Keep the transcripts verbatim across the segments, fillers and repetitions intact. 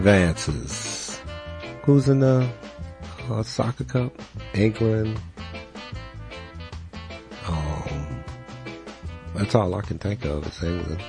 advances. Who's in the uh, soccer cup? England. Um, that's all I can think of is England.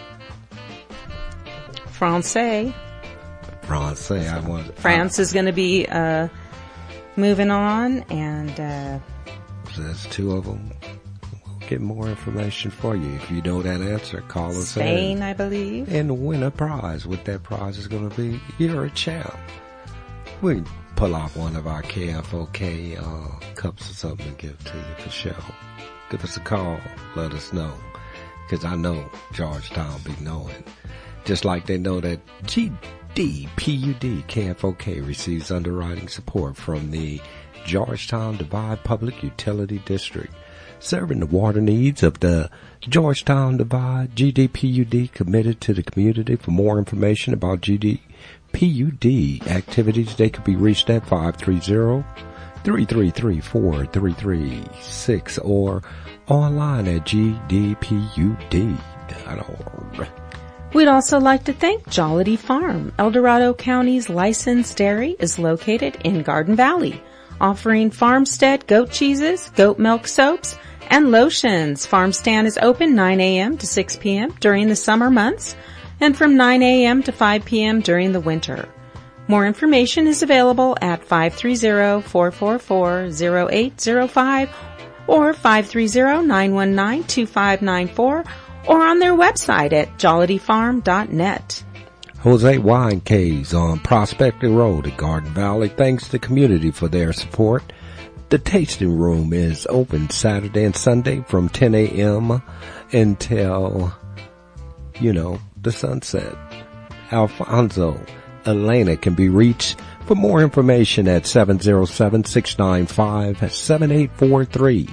Francais. Francais. I want. France I, is going to be uh, moving on, and uh, there's two of them. We'll get more information for you. If you know that answer, call us. Spain, in I believe, and win a prize. What that prize is going to be? You're a champ. We can pull off one of our K F O K uh, cups or something and give to you for sure. Give us a call. Let us know. Because I know Georgetown be knowing. Just like they know that G D P U D K F O K receives underwriting support from the Georgetown Divide Public Utility District. Serving the water needs of the Georgetown Divide, G D P U D committed to the community. For more information about G D P U D activities, they could be reached at five three zero, three three three, four three three six or online at g d p u d dot org. We'd also like to thank Jollity Farm. El Dorado County's licensed dairy is located in Garden Valley, offering farmstead goat cheeses, goat milk soaps, and lotions. Farm stand is open nine a.m. to six p.m. during the summer months and from nine a.m. to five p.m. during the winter. More information is available at five three zero, four four four, zero eight zero five or five three zero, nine one nine, two five nine four or on their website at jollity farm dot net. Jose Wine Caves on Prospector Road at Garden Valley. Thanks to the community for their support. The tasting room is open Saturday and Sunday from ten a.m. until, you know, the sunset. Alfonso Elena can be reached for more information at seven zero seven, six nine five, seven eight four three.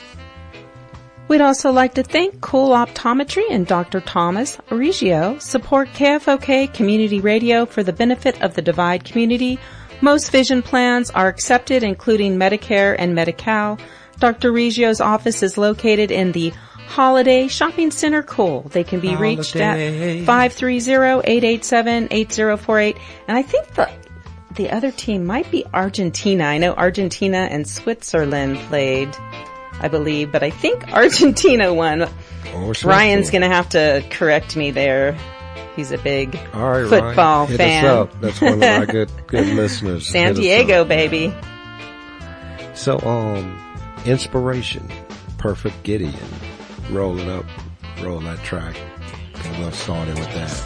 We'd also like to thank Cool Optometry and Doctor Thomas Origio support K F O K Community Radio for the benefit of the Divide community. Most vision plans are accepted, including Medicare and Medi-Cal. Doctor Origio's office is located in the Holiday Shopping Center, Cool. They can be Holiday. reached at five three zero, eight eight seven, eight zero four eight. And I think the the other team might be Argentina. I know Argentina and Switzerland played, I believe, but I think Argentina won. Oh, Ryan's going to have to correct me there. He's a big All right, football Ryan, hit fan. us up. That's one of our good, good listeners. San Hit us Diego, up. baby. So, um, inspiration, Perfect Gideon, rolling up, roll that track. I'm going to start it with that.